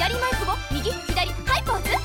左前久保右左ハイポーズ。